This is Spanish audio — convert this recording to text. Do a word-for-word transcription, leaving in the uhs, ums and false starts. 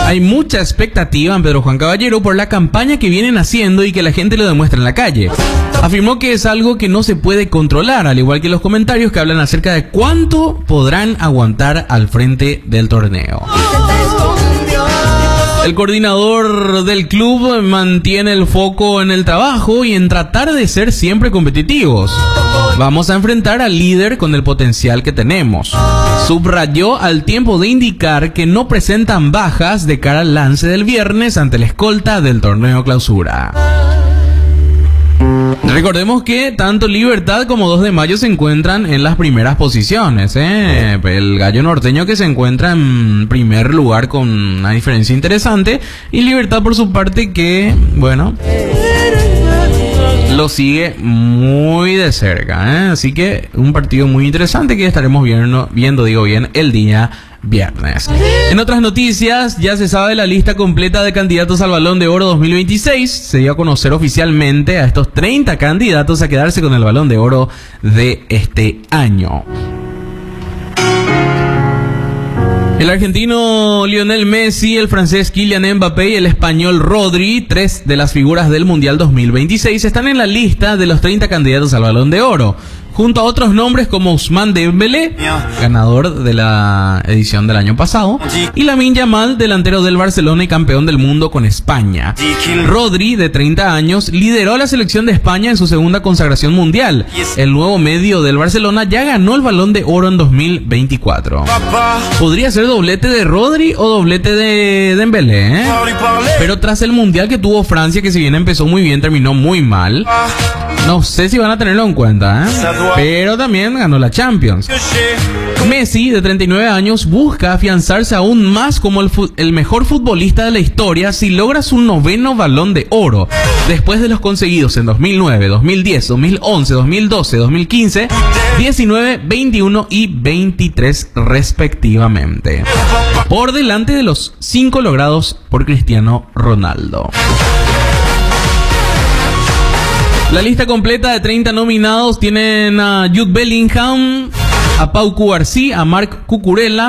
Hay mucha expectativa en Pedro Juan Caballero por la campaña que vienen haciendo y que la gente lo demuestra en la calle. Afirmó que es algo que no se puede controlar, al igual que los comentarios que hablan acerca de cuánto podrán aguantar al frente del torneo. El coordinador del club mantiene el foco en el trabajo y en tratar de ser siempre competitivos. Vamos a enfrentar al líder con el potencial que tenemos. Subrayó al tiempo de indicar que no presentan bajas de cara al lance del viernes ante la escolta del torneo clausura. Recordemos que tanto Libertad como dos de mayo se encuentran en las primeras posiciones, ¿eh? El Gallo Norteño que se encuentra en primer lugar con una diferencia interesante, y Libertad por su parte que, bueno, lo sigue muy de cerca, ¿eh? Así que un partido muy interesante que estaremos viendo, viendo, digo bien, el día viernes. En otras noticias, ya se sabe la lista completa de candidatos al Balón de Oro dos mil veintiséis. Se dio a conocer oficialmente a estos treinta candidatos a quedarse con el Balón de Oro de este año. El argentino Lionel Messi, el francés Kylian Mbappé y el español Rodri, tres de las figuras del Mundial dos mil veintiséis, están en la lista de los treinta candidatos al Balón de Oro, junto a otros nombres como Ousmane Dembélé, ganador de la edición del año pasado, y Lamine Yamal, delantero del Barcelona y campeón del mundo con España. Rodri, de treinta años, lideró la selección de España en su segunda consagración mundial. El nuevo medio del Barcelona ya ganó el Balón de Oro en dos mil veinticuatro. Podría ser doblete de Rodri o doblete de Dembélé, ¿eh? Pero tras el mundial que tuvo Francia, que si bien empezó muy bien, terminó muy mal, no sé si van a tenerlo en cuenta, ¿eh? Pero también ganó la Champions. Messi, de treinta y nueve años, busca afianzarse aún más como el, el mejor futbolista de la historia si logra su noveno Balón de Oro, después de los conseguidos en dos mil nueve, dos mil diez, dos mil once, dos mil doce, dos mil quince, diecinueve, veintiuno y veintitrés respectivamente, por delante de los cinco logrados por Cristiano Ronaldo. La lista completa de treinta nominados tienen a Jude Bellingham, a Pau Cubarsí, a Marc Cucurella,